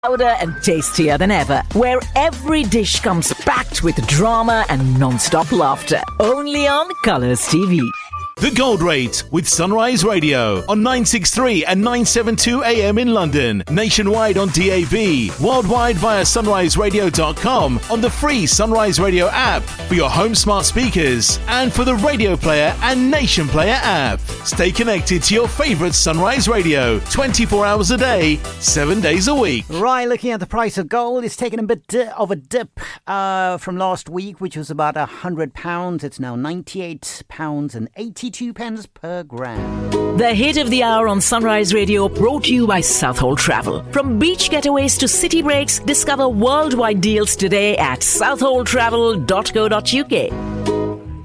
Louder and tastier than ever, where every dish comes packed with drama and non-stop laughter. Only on Colours TV. The Gold Rate with Sunrise Radio on 963 and 972 AM in London, nationwide on DAB, worldwide via sunriseradio.com, on the free Sunrise Radio app for your home smart speakers and for the Radio Player and Nation Player app. Stay connected to your favourite Sunrise Radio 24 hours a day, 7 days a week. Right, looking at the price of gold, it's taken a bit of a dip from last week, which was about £100. It's now £98.82 per gram. The hit of the hour on Sunrise Radio, brought to you by Southhold Travel. From beach getaways to city breaks, discover worldwide deals today at southholdtravel.co.uk.